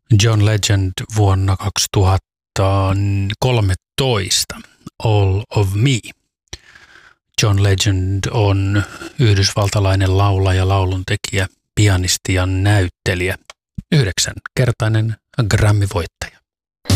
John Legend vuonna 2013, All of Me. John Legend on yhdysvaltalainen laulaja, lauluntekijä, pianisti ja näyttelijä. 9-kertainen Grammy-voittaja.